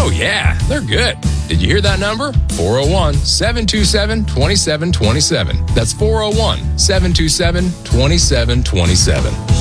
Oh, yeah, they're good. Did you hear that number? 401-727-2727. That's 401-727-2727.